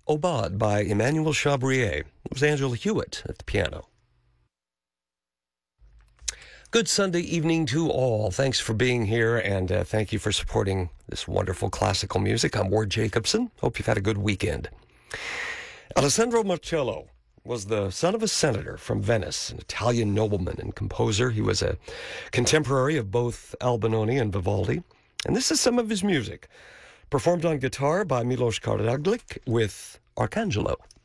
Aubade by Emmanuel Chabrier. It was Angela Hewitt at the piano. Good Sunday evening to all. Thanks for being here, and thank you for supporting this wonderful classical music. I'm Ward Jacobson. Hope you've had a good weekend. Alessandro Marcello was the son of a senator from Venice, an Italian nobleman and composer. He was a contemporary of both Albinoni and Vivaldi, and this is some of his music, performed on guitar by Milos Karadzic with Arcangelo.